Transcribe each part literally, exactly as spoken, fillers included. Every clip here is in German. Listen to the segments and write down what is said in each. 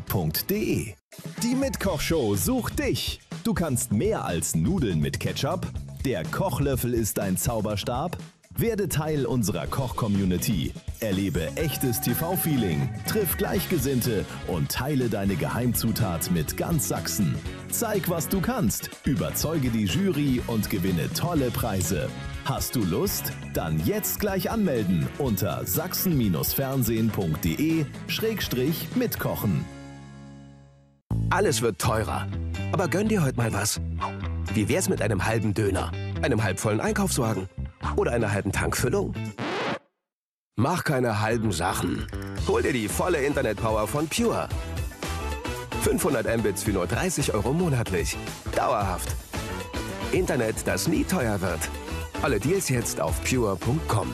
ketchup punkt de. Die Mitkochshow sucht dich. Du kannst mehr als Nudeln mit Ketchup. Der Kochlöffel ist dein Zauberstab. Werde Teil unserer Koch-Community. Erlebe echtes T V-Feeling, triff Gleichgesinnte und teile deine Geheimzutat mit ganz Sachsen. Zeig, was du kannst, überzeuge die Jury und gewinne tolle Preise. Hast du Lust? Dann jetzt gleich anmelden unter sachsen fernsehen punkt de schrägstrich mitkochen. Alles wird teurer. Aber gönn dir heute mal was. Wie wär's mit einem halben Döner, einem halbvollen Einkaufswagen oder einer halben Tankfüllung? Mach keine halben Sachen. Hol dir die volle Internetpower von Pure. fünfhundert Mbits für nur dreißig Euro monatlich. Dauerhaft. Internet, das nie teuer wird. Alle Deals jetzt auf pure punkt com.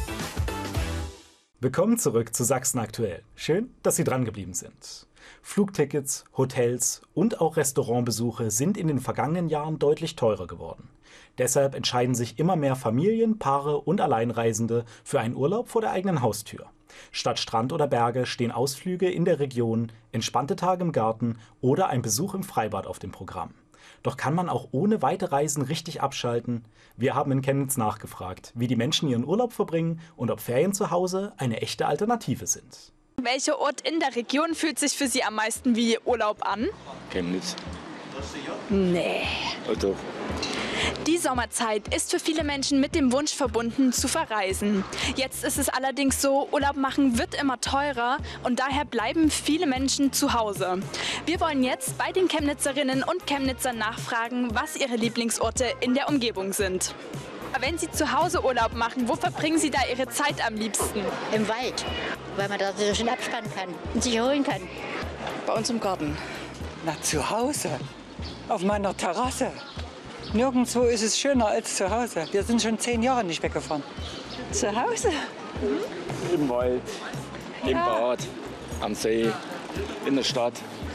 Willkommen zurück zu Sachsen aktuell. Schön, dass Sie dran geblieben sind. Flugtickets, Hotels und auch Restaurantbesuche sind in den vergangenen Jahren deutlich teurer geworden. Deshalb entscheiden sich immer mehr Familien, Paare und Alleinreisende für einen Urlaub vor der eigenen Haustür. Statt Strand oder Berge stehen Ausflüge in der Region, entspannte Tage im Garten oder ein Besuch im Freibad auf dem Programm. Doch kann man auch ohne weite Reisen richtig abschalten? Wir haben in Chemnitz nachgefragt, wie die Menschen ihren Urlaub verbringen und ob Ferien zu Hause eine echte Alternative sind. Welcher Ort in der Region fühlt sich für Sie am meisten wie Urlaub an? Chemnitz. Nee. Oh, doch. Die Sommerzeit ist für viele Menschen mit dem Wunsch verbunden, zu verreisen. Jetzt ist es allerdings so, Urlaub machen wird immer teurer und daher bleiben viele Menschen zu Hause. Wir wollen jetzt bei den Chemnitzerinnen und Chemnitzern nachfragen, was ihre Lieblingsorte in der Umgebung sind. Wenn Sie zu Hause Urlaub machen, wo verbringen Sie da Ihre Zeit am liebsten? Im Wald, weil man da so schön abspannen kann und sich erholen kann. Bei uns im Garten. Na, zu Hause, auf meiner Terrasse. Nirgendwo ist es schöner als zu Hause. Wir sind schon zehn Jahre nicht weggefahren. Zu Hause? Mhm. Im Wald, im ja. Bad, am See, in der Stadt.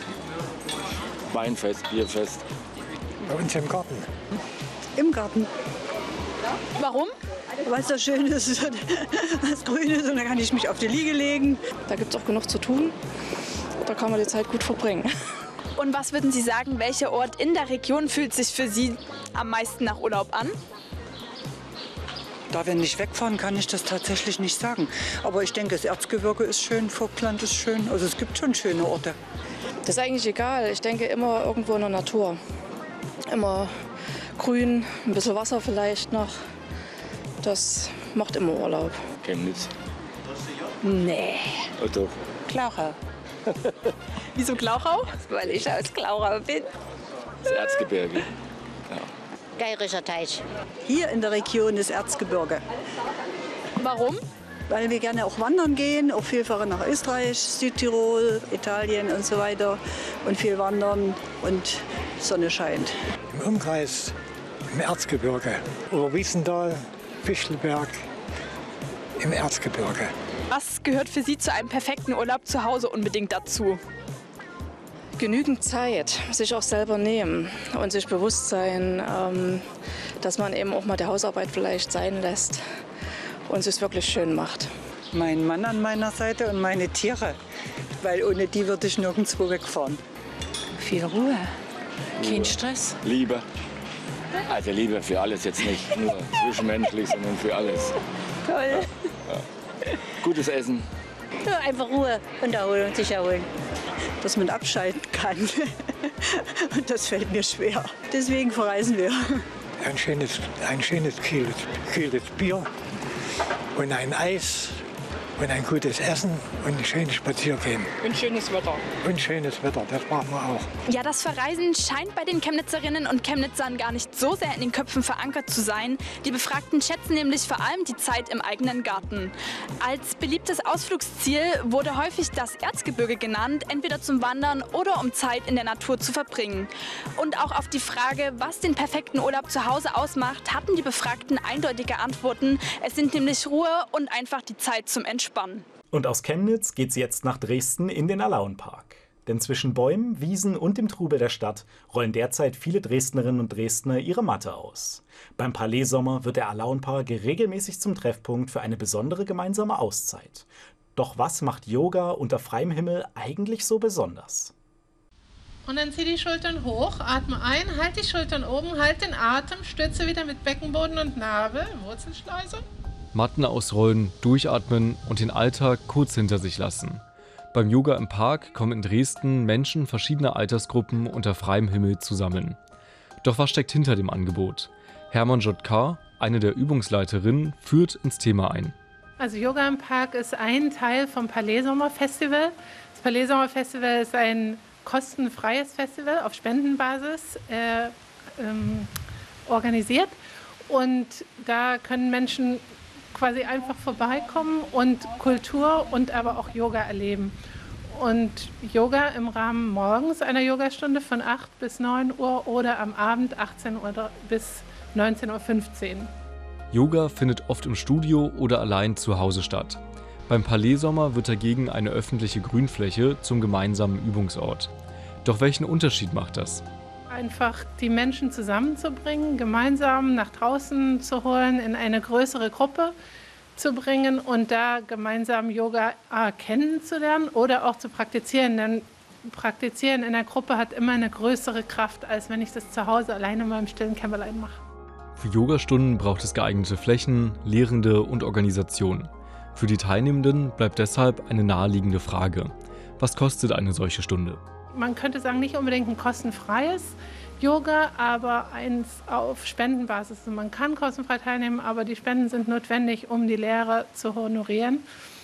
Weinfest, Bierfest. Bei uns im Garten. Im Garten. Warum? Weil es so schön ist, was grün ist und dann kann ich mich auf die Liege legen. Da gibt es auch genug zu tun. Da kann man die Zeit gut verbringen. Und was würden Sie sagen, welcher Ort in der Region fühlt sich für Sie am meisten nach Urlaub an? Da wir nicht wegfahren, kann ich das tatsächlich nicht sagen. Aber ich denke, das Erzgebirge ist schön, Vogtland ist schön. Also es gibt schon schöne Orte. Das ist eigentlich egal. Ich denke immer irgendwo in der Natur. Immer grün, ein bisschen Wasser vielleicht noch. Das macht immer Urlaub. Chemnitz. Nee. Oh, doch. Glauchau. Wieso Glauchau? Weil ich aus Glauchau bin. Das Erzgebirge. Ja. Geirischer Teich. Hier in der Region ist Erzgebirge. Warum? Weil wir gerne auch wandern gehen, auch viel fahren nach Österreich, Südtirol, Italien und so weiter. Und viel wandern und Sonne scheint. Im Umkreis, im Erzgebirge, Oberwiesenthal, Fichtelberg, im Erzgebirge. Was gehört für Sie zu einem perfekten Urlaub zu Hause unbedingt dazu? Genügend Zeit, sich auch selber nehmen und sich bewusst sein, ähm, dass man eben auch mal die Hausarbeit vielleicht sein lässt und es sich wirklich schön macht. Mein Mann an meiner Seite und meine Tiere, weil ohne die würde ich nirgendwo wegfahren. Viel Ruhe, kein Ruhe. Stress. Liebe. Also Liebe für alles jetzt nicht nur zwischenmenschlich, sondern für alles. Toll. Ja, ja. Gutes Essen. Ja, einfach Ruhe und Erholung, sich erholen. Dass man abschalten kann. Und das fällt mir schwer. Deswegen verreisen wir. Ein schönes, ein schönes kühles, kühles Bier und ein Eis und ein gutes Essen und ein schönes Spaziergehen. Und schönes Wetter. Und schönes Wetter, das brauchen wir auch. Ja, das Verreisen scheint bei den Chemnitzerinnen und Chemnitzern gar nicht so sehr in den Köpfen verankert zu sein. Die Befragten schätzen nämlich vor allem die Zeit im eigenen Garten. Als beliebtes Ausflugsziel wurde häufig das Erzgebirge genannt, entweder zum Wandern oder um Zeit in der Natur zu verbringen. Und auch auf die Frage, was den perfekten Urlaub zu Hause ausmacht, hatten die Befragten eindeutige Antworten. Es sind nämlich Ruhe und einfach die Zeit zum Entspannen. Und aus Chemnitz geht's jetzt nach Dresden in den Alaunpark. Denn zwischen Bäumen, Wiesen und dem Trubel der Stadt rollen derzeit viele Dresdnerinnen und Dresdner ihre Matte aus. Beim Palais Sommer wird der Alaunpark regelmäßig zum Treffpunkt für eine besondere gemeinsame Auszeit. Doch was macht Yoga unter freiem Himmel eigentlich so besonders? Und dann zieh die Schultern hoch, atme ein, halt die Schultern oben, halt den Atem, stütze wieder mit Beckenboden und Nabel, Wurzelschleuse. Matten ausrollen, durchatmen und den Alltag kurz hinter sich lassen. Beim Yoga im Park kommen in Dresden Menschen verschiedener Altersgruppen unter freiem Himmel zusammen. Doch was steckt hinter dem Angebot? Hermann Jotkar, eine der Übungsleiterinnen, führt ins Thema ein. Also Yoga im Park ist ein Teil vom Palais Sommer Festival. Das Palais Sommer Festival ist ein kostenfreies Festival auf Spendenbasis äh, ähm, organisiert. Und da können Menschen quasi einfach vorbeikommen und Kultur und aber auch Yoga erleben. Und Yoga im Rahmen morgens einer Yogastunde von acht bis neun Uhr oder am Abend achtzehn Uhr bis neunzehn Uhr fünfzehn. Yoga findet oft im Studio oder allein zu Hause statt. Beim Palais Sommer wird dagegen eine öffentliche Grünfläche zum gemeinsamen Übungsort. Doch welchen Unterschied macht das? Einfach die Menschen zusammenzubringen, gemeinsam nach draußen zu holen, in eine größere Gruppe zu bringen und da gemeinsam Yoga äh, kennenzulernen oder auch zu praktizieren. Denn Praktizieren in der Gruppe hat immer eine größere Kraft, als wenn ich das zu Hause alleine in meinem stillen Kämmerlein mache. Für Yogastunden braucht es geeignete Flächen, Lehrende und Organisation. Für die Teilnehmenden bleibt deshalb eine naheliegende Frage: Was kostet eine solche Stunde? Man könnte sagen, nicht unbedingt ein kostenfreies Yoga, aber eins auf Spendenbasis. Also man kann kostenfrei teilnehmen, aber die Spenden sind notwendig, um die Lehre zu honorieren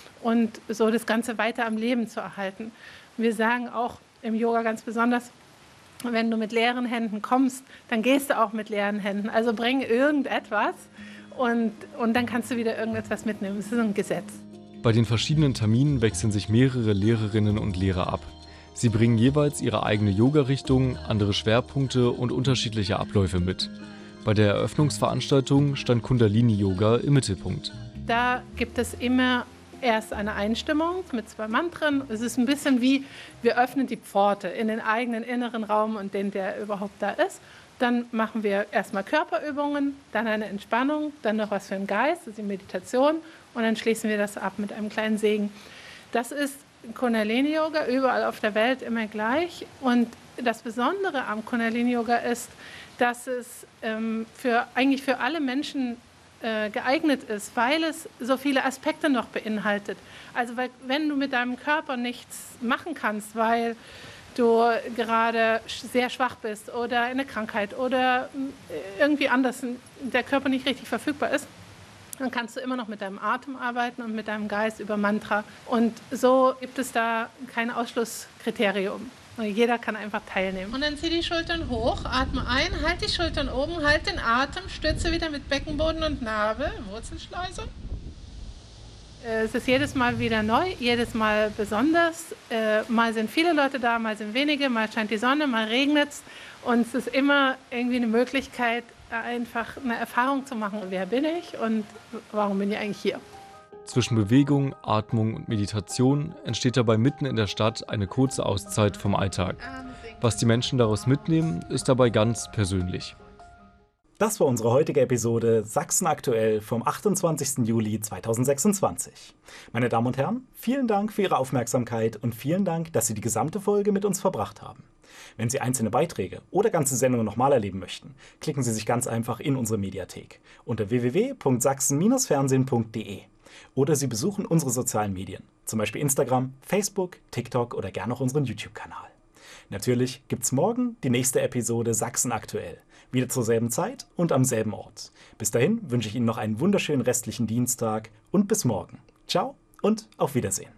und so das Ganze weiter am Leben zu erhalten. Wir sagen auch im Yoga ganz besonders, wenn du mit leeren Händen kommst, dann gehst du auch mit leeren Händen. Also bring irgendetwas und, und dann kannst du wieder irgendetwas mitnehmen. Das ist ein Gesetz. Bei den verschiedenen Terminen wechseln sich mehrere Lehrerinnen und Lehrer ab. Sie bringen jeweils ihre eigene Yoga-Richtung, andere Schwerpunkte und unterschiedliche Abläufe mit. Bei der Eröffnungsveranstaltung stand Kundalini-Yoga im Mittelpunkt. Da gibt es immer erst eine Einstimmung mit zwei Mantren. Es ist ein bisschen wie, wir öffnen die Pforte in den eigenen inneren Raum und den, der überhaupt da ist. Dann machen wir erstmal Körperübungen, dann eine Entspannung, dann noch was für den Geist, das ist die Meditation und dann schließen wir das ab mit einem kleinen Segen. Das ist Kundalini-Yoga überall auf der Welt immer gleich. Und das Besondere am Kundalini-Yoga ist, dass es ähm, für, eigentlich für alle Menschen äh, geeignet ist, weil es so viele Aspekte noch beinhaltet. Also weil, wenn du mit deinem Körper nichts machen kannst, weil du gerade sehr schwach bist oder eine Krankheit oder irgendwie anders der Körper nicht richtig verfügbar ist, dann kannst du immer noch mit deinem Atem arbeiten und mit deinem Geist über Mantra. Und so gibt es da kein Ausschlusskriterium. Jeder kann einfach teilnehmen. Und dann zieh die Schultern hoch, atme ein, halt die Schultern oben, halt den Atem, stütze wieder mit Beckenboden und Nabel, Wurzelschleuse. Es ist jedes Mal wieder neu, jedes Mal besonders. Mal sind viele Leute da, mal sind wenige, mal scheint die Sonne, mal regnet es. Und es ist immer irgendwie eine Möglichkeit, einfach eine Erfahrung zu machen. Wer bin ich und warum bin ich eigentlich hier? Zwischen Bewegung, Atmung und Meditation entsteht dabei mitten in der Stadt eine kurze Auszeit vom Alltag. Was die Menschen daraus mitnehmen, ist dabei ganz persönlich. Das war unsere heutige Episode Sachsen aktuell vom achtundzwanzigsten Juli zweitausendsechsundzwanzig. Meine Damen und Herren, vielen Dank für Ihre Aufmerksamkeit und vielen Dank, dass Sie die gesamte Folge mit uns verbracht haben. Wenn Sie einzelne Beiträge oder ganze Sendungen nochmal erleben möchten, klicken Sie sich ganz einfach in unsere Mediathek unter w w w punkt sachsen Bindestrich fernsehen punkt d e oder Sie besuchen unsere sozialen Medien, zum Beispiel Instagram, Facebook, TikTok oder gerne auch unseren YouTube-Kanal. Natürlich gibt's morgen die nächste Episode Sachsen aktuell, wieder zur selben Zeit und am selben Ort. Bis dahin wünsche ich Ihnen noch einen wunderschönen restlichen Dienstag und bis morgen. Ciao und auf Wiedersehen.